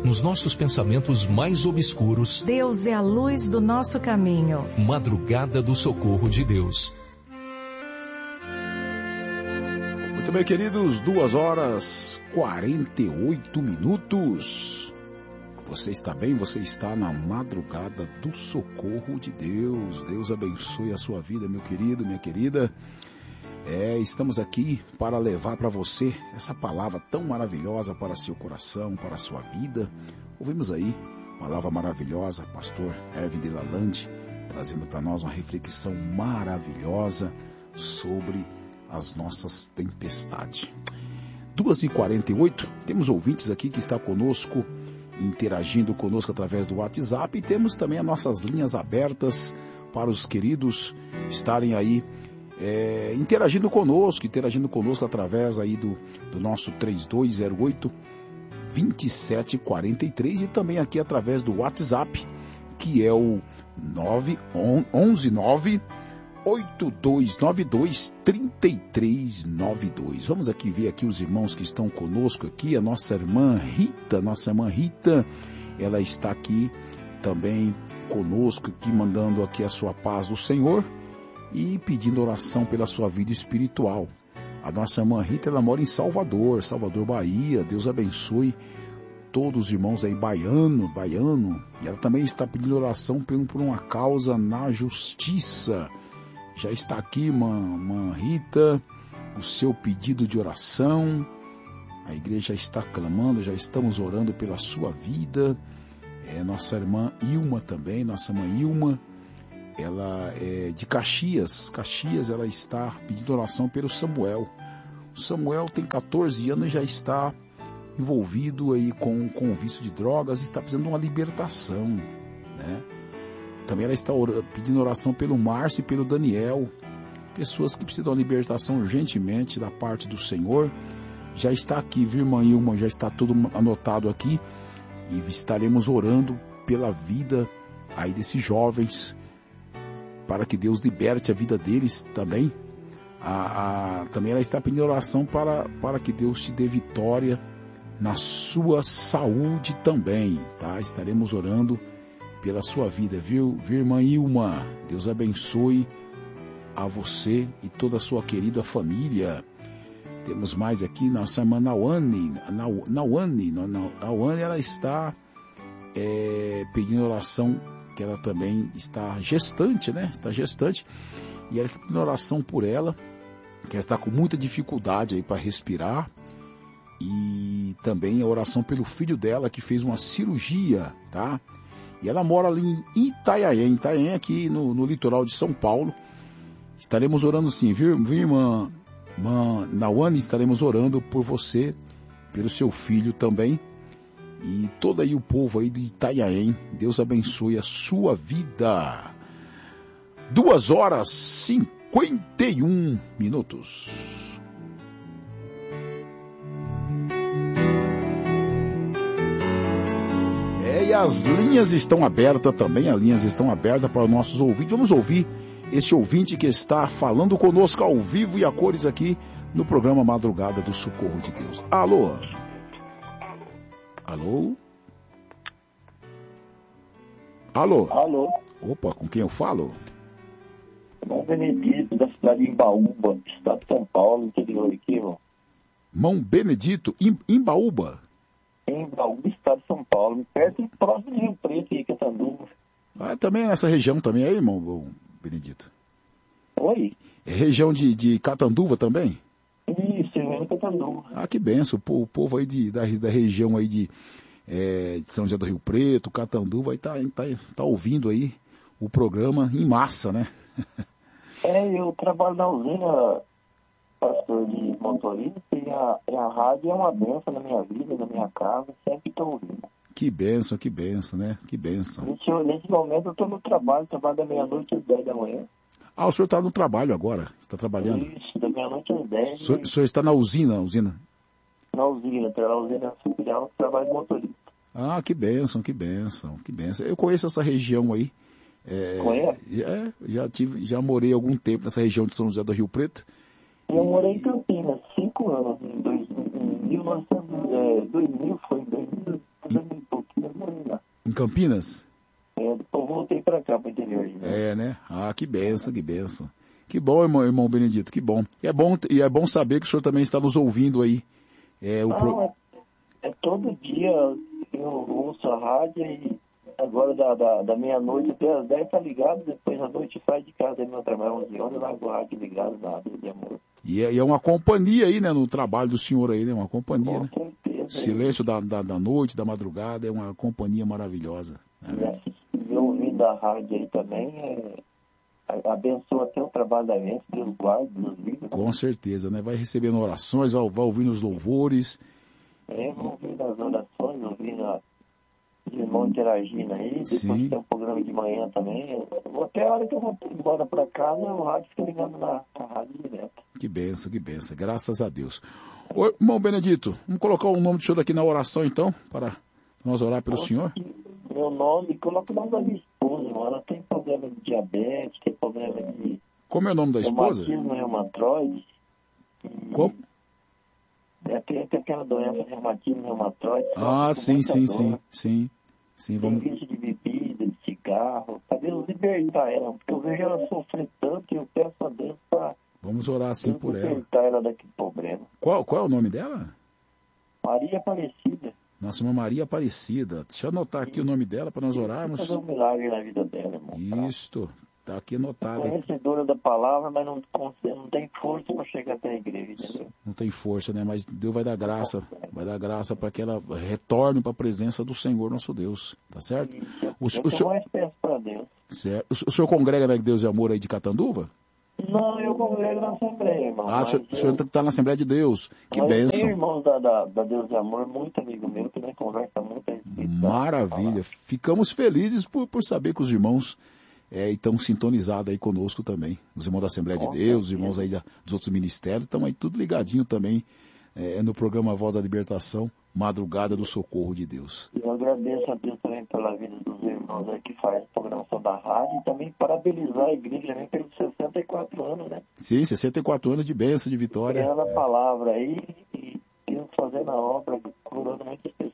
nos nossos pensamentos mais obscuros. Deus é a luz do nosso caminho. Madrugada do Socorro de Deus. Muito bem, queridos, 2h48. Você está bem? Você está na madrugada do socorro de Deus. Deus abençoe a sua vida, meu querido, minha querida. Estamos aqui para levar para você essa palavra tão maravilhosa para seu coração, para a sua vida. Ouvimos aí, palavra maravilhosa, pastor Erwin de Lalande, trazendo para nós uma reflexão maravilhosa sobre as nossas tempestades. 2h48, temos ouvintes aqui que estão conosco, interagindo conosco através do WhatsApp, e temos também as nossas linhas abertas para os queridos estarem aí interagindo conosco através aí do nosso 3208-2743 e também aqui através do WhatsApp, que é o 911-8292-3392. Vamos aqui ver aqui os irmãos que estão conosco aqui. A nossa irmã Rita, ela está aqui também conosco, aqui mandando aqui a sua paz do Senhor e pedindo oração pela sua vida espiritual. A nossa irmã Rita, ela mora em Salvador, Bahia. Deus abençoe todos os irmãos aí, baiano. E ela também está pedindo oração por uma causa na justiça. Já está aqui, irmã Rita, o seu pedido de oração. A igreja está clamando, já estamos orando pela sua vida. Nossa irmã Ilma também, ela é de Caxias, ela está pedindo oração pelo Samuel. O Samuel tem 14 anos e já está envolvido aí com o vício de drogas, está precisando de uma libertação, né? Também ela está pedindo oração pelo Márcio e pelo Daniel, pessoas que precisam de uma libertação urgentemente da parte do Senhor. Já está aqui, viu, irmã Ilma, já está tudo anotado aqui, e estaremos orando pela vida aí desses jovens, para que Deus liberte a vida deles também. Também ela está pedindo oração para que Deus te dê vitória na sua saúde também, tá? Estaremos orando pela sua vida, viu, irmã Ilma? Deus abençoe a você e toda a sua querida família. Temos mais aqui, nossa irmã Nawane, ela está pedindo oração, que ela também está gestante, né? E ela está pedindo oração por ela, que ela está com muita dificuldade aí para respirar, e também a oração pelo filho dela, que fez uma cirurgia, tá? E ela mora ali em Itanhaém, aqui no litoral de São Paulo. Estaremos orando sim, viu, irmã Nawane? Estaremos orando por você, pelo seu filho também, e todo aí o povo aí de Itanhaém. Deus abençoe a sua vida. 2h51. E as linhas estão abertas também, para os nossos ouvintes. Vamos ouvir esse ouvinte que está falando conosco ao vivo e a cores aqui no programa Madrugada do Socorro de Deus. Alô? Opa, com quem eu falo? Mão Benedito, da cidade de Imbaúba, estado de São Paulo, interior aqui, irmão. Mão Benedito, Imbaúba? Imbaúba, estado de São Paulo, perto e próximo de Rio Preto e Catanduva. Também é nessa região também aí, irmão Benedito? Oi? É região de Catanduva também? Isso, é Catanduva. Que benção, o povo aí da região aí de São José do Rio Preto, Catanduva, aí tá ouvindo aí o programa em massa, né? Eu trabalho na usina, pastor, de motorista, e a rádio é uma bênção na minha vida, na minha casa, sempre estou ouvindo. Que bênção, né? Que bênção. Nesse momento eu estou no trabalho da meia-noite às 10 da manhã. O senhor está no trabalho agora? Está trabalhando? Isso, da meia-noite às 10. O senhor está na usina? Na usina filial, trabalho de motorista. Que bênção. Eu conheço essa região aí. Conhece? Já morei algum tempo nessa região de São José do Rio Preto. Eu morei em Campinas, 5 anos, em 2000 foi em 2000 e pouco. Campinas? Depois voltei para cá, para o interior. Né? Ah, que bênção, que bênção. Que bom, irmão Benedito, que bom. E é bom saber que o senhor também está nos ouvindo aí. Todo dia eu ouço a rádio e agora da meia-noite até às 10 tá ligado, depois à noite sai de casa do meu trabalho, 11 horas, eu largo a rádio ligado na Deus de Amor. E é uma companhia aí, né, no trabalho do senhor aí, né, uma companhia, né? Com certeza. Silêncio da noite, da madrugada, é uma companhia maravilhosa. Né? E ouvindo a rádio aí também, abençoa até o trabalho da gente, Deus guarda, Deus livre. Com certeza, né, vai recebendo orações, vai ouvindo os louvores. Vou ouvindo as orações, ouvindo os irmãos interagindo aí, depois Sim. tem um programa de manhã também. Até a hora que eu vou embora para casa, o rádio fica ligado na rádio direto. Que bênção, graças a Deus. Ô, irmão Benedito, vamos colocar o nome do senhor aqui na oração então, para nós orar pelo senhor? Meu nome, coloca o nome da minha esposa, ela tem problema de diabetes, tem problema de... Como é o nome da esposa? Reumatismo reumatoide. Como? Tem aquela doença de reumatismo reumatoide. Sim, Tem vamos... vício de bebida, de cigarro, para Deus libertar ela, porque eu vejo ela sofrer tanto e eu peço a Deus para... Vamos orar assim por ela. Libertar ela daquele problema. Qual é o nome dela? Maria Aparecida. Nossa irmã Maria Aparecida. Deixa eu anotar aqui o nome dela para nós orarmos. Fazer um milagre na vida dela, irmão. Isto, tá aqui anotado. Conhecedora da palavra, mas não tem força para chegar até a igreja, entendeu? Não tem força, né? Mas Deus vai dar graça para que ela retorne para a presença do Senhor nosso Deus, tá certo? Eu tenho mais peço para Deus. Certo. O senhor congrega na Deus e Amor aí de Catanduva? Não, eu congrego na Assembleia, irmão. Ah, o senhor está na Assembleia de Deus. Que bênção. Tem irmãos da Deus e Amor, muito amigo meu, que conversa muito a respeito. Maravilha. Ficamos felizes por saber que os irmãos estão sintonizados aí conosco também. Os irmãos da Assembleia de Deus, os irmãos aí dos outros ministérios, estão aí tudo ligadinho também no programa Voz da Libertação, Madrugada do Socorro de Deus. Eu agradeço a Deus também pela vida dos irmãos aí que fazem a programação da rádio e também parabenizar a igreja também pelos 64 anos, né? Sim, 64 anos de bênção, de vitória. Criando a palavra aí e Deus fazendo a obra, curando muitas pessoas.